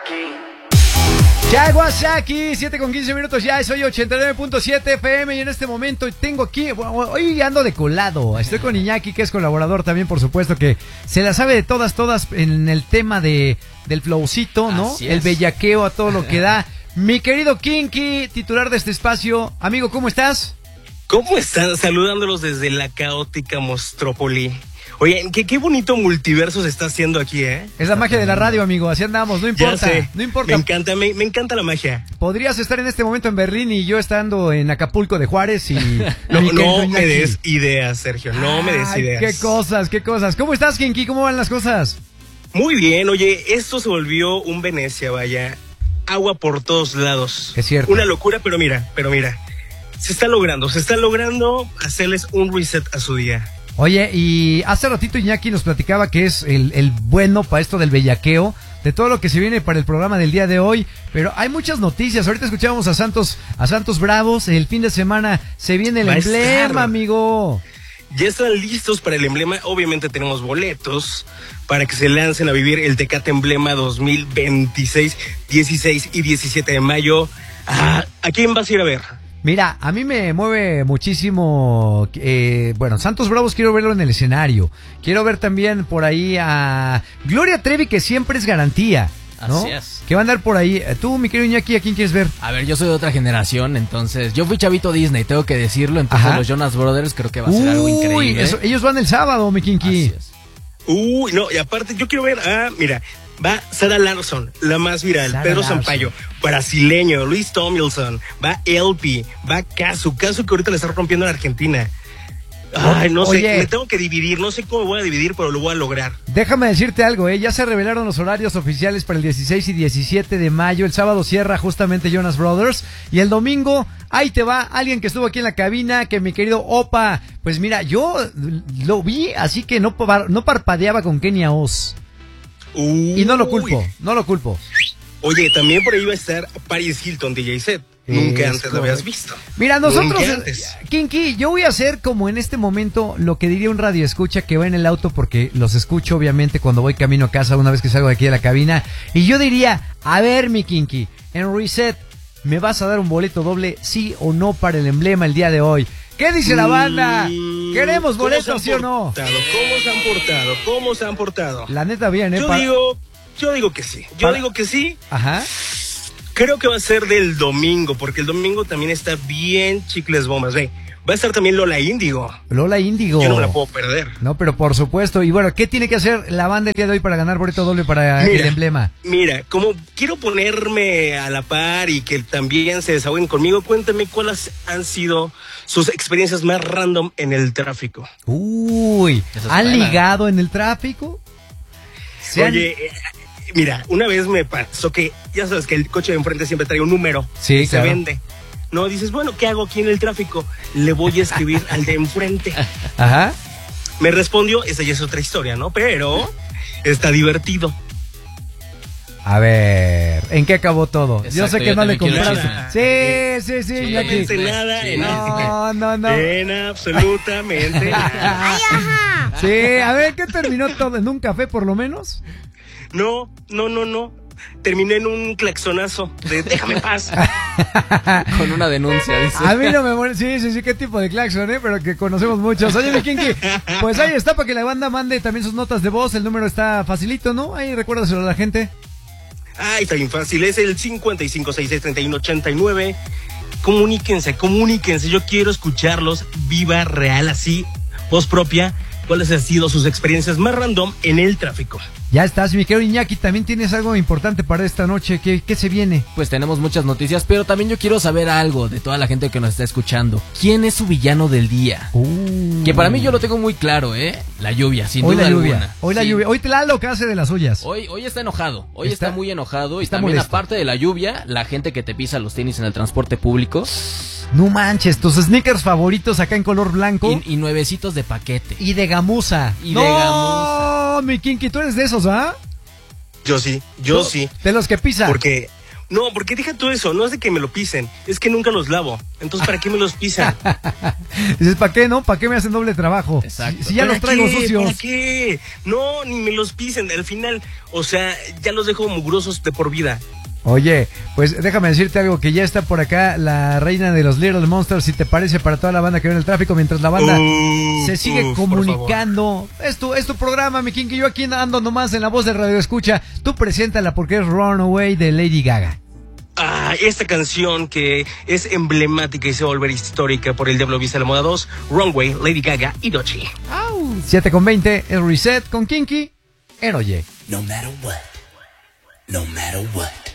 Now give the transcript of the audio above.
Kawasaki, 7:15 ya, soy 89.7 FM y en este momento tengo aquí, hoy ando de colado, estoy con Iñaki, que es colaborador también, por supuesto, que se la sabe de todas en el tema del flowcito, ¿no? El bellaqueo a todo lo que da. Mi querido Kinky, titular de este espacio, amigo, ¿cómo estás? ¿Cómo están? Saludándolos desde la caótica Mostrópoli. Oye, qué bonito multiverso se está haciendo aquí, ¿eh? Es la magia de la radio, amigo, así andamos, no importa, ya sé, no importa. Me encanta la magia. Podrías estar en este momento en Berlín y yo estando en Acapulco de Juárez y... no me des ideas, Sergio, no me des ideas. Qué cosas. ¿Cómo estás, Kinky? ¿Cómo van las cosas? Muy bien, oye, esto se volvió un Venecia, vaya. Agua por todos lados. Es cierto. Una locura, pero mira. Se está logrando hacerles un reset a su día. Oye, y hace ratito Iñaki nos platicaba que es el bueno para esto del bellaqueo, de todo lo que se viene para el programa del día de hoy, pero hay muchas noticias. Ahorita escuchábamos a Santos Bravos, el fin de semana se viene el emblema, amigo. Ya están listos para el emblema, obviamente tenemos boletos para que se lancen a vivir el Tecate Emblema 2026, 16 y 17 de mayo. ¿A quién vas a ir a ver? Mira, a mí me mueve muchísimo, Santos Bravos quiero verlo en el escenario. Quiero ver también por ahí a Gloria Trevi, que siempre es garantía, ¿no? Así es. Que va a andar por ahí. Tú, mi querido Iñaki, ¿a quién quieres ver? A ver, yo soy de otra generación, entonces yo fui chavito Disney, tengo que decirlo. Entonces los Jonas Brothers creo que va a ser algo increíble. Ellos van el sábado, mi Kinky. Así es. No, y aparte yo quiero ver, mira, va Sarah Larson, la más viral, Pedro Sampaio, brasileño, Luis Tomilson, va LP, va Casu que ahorita le está rompiendo en Argentina. Ay, no sé, me tengo que dividir, no sé cómo me voy a dividir, pero lo voy a lograr. Déjame decirte algo, ya se revelaron los horarios oficiales para el 16 y 17 de mayo. El sábado cierra justamente Jonas Brothers y el domingo, ahí te va alguien que estuvo aquí en la cabina, que mi querido Opa, pues mira, yo lo vi, así que no parpadeaba con Kenia Oz. Y no lo culpo. Oye, también por ahí va a estar Paris Hilton, DJ set. Nunca antes lo habías visto. Mira, nosotros, Kinky, yo voy a hacer como en este momento lo que diría un radioescucha que va en el auto, porque los escucho obviamente cuando voy camino a casa una vez que salgo de aquí de la cabina. Y yo diría, a ver, mi Kinky, en Reset, ¿me vas a dar un boleto doble, sí o no, para el emblema el día de hoy? ¿Qué dice la banda? ¿Queremos boletos, sí o no? ¿Cómo se han portado? La neta bien, ¿eh? Yo digo que sí. Ajá. Creo que va a ser del domingo, porque el domingo también está bien chicles bombas. Va a estar también Lola Índigo. Yo no me la puedo perder. No, pero por supuesto. Y bueno, ¿qué tiene que hacer la banda el día de hoy para ganar boleto doble para el emblema? Mira, como quiero ponerme a la par y que también se desahoguen conmigo, cuéntame cuáles han sido sus experiencias más random en el tráfico. Uy, ¿han ligado en el tráfico? Oye, mira, una vez me pasó que, ya sabes que el coche de enfrente siempre trae un número. Sí, se vende. No, dices, bueno, ¿qué hago aquí en el tráfico? Le voy a escribir al de enfrente. Ajá. Me respondió, esa ya es otra historia, ¿no? Pero está divertido. A ver, ¿en qué acabó todo? Exacto, yo sé que no le compraste. Sí, no pensé nada en absolutamente nada. Ay, ajá. Sí, a ver, ¿qué terminó todo? ¿En un café por lo menos? No. Terminé en un claxonazo de déjame en paz. Con una denuncia, dice. A mí no me muere. Sí, qué tipo de claxon, pero que conocemos muchos. Oye, mi Kinky, pues ahí está, para que la banda mande también sus notas de voz. El número está facilito, ¿no? Ahí recuérdaselo a la gente. Ay, está bien fácil, es el 55663189. Comuníquense, yo quiero escucharlos viva, real, así, voz propia. ¿Cuáles han sido sus experiencias más random en el tráfico? Ya estás, mi querido Iñaki, también tienes algo importante para esta noche. ¿Qué se viene? Pues tenemos muchas noticias, pero también yo quiero saber algo de toda la gente que nos está escuchando. ¿Quién es su villano del día? Que para mí yo lo tengo muy claro, La lluvia, sin duda alguna. Hoy la lluvia. Hoy Tlaloc hace de las suyas. Hoy está enojado. Hoy está muy enojado. Y está también, molesto. aparte de la lluvia, la gente que te pisa los tenis en el transporte público. No manches, tus sneakers favoritos acá en color blanco. Y nuevecitos de paquete. Y de gamuza. No, mi Kinky, tú eres de esos, ¿ah? Yo sí. De los que pisa. Porque No, porque deja tú eso, no es de que me lo pisen, es que nunca los lavo. Entonces, ¿para qué me los pisan? Dices, ¿para qué, no? ¿Para qué me hacen doble trabajo? Exacto. Si ya los traigo sucios. ¿Para qué? No, ni me los pisen. Al final, o sea, ya los dejo mugrosos de por vida. Oye, pues déjame decirte algo, que ya está por acá la reina de los Little Monsters, si te parece, para toda la banda que ve en el tráfico, mientras la banda se sigue comunicando. Es tu programa, mi Kinky, yo aquí ando nomás en la voz de Radio Escucha. Tú preséntala porque es Runaway de Lady Gaga. Esta canción que es emblemática y se va a volver histórica por El Diablo Viste a la Moda 2, Runaway, Lady Gaga y Doechii. 7:20, el Reset con Kinky en Oye. No matter what.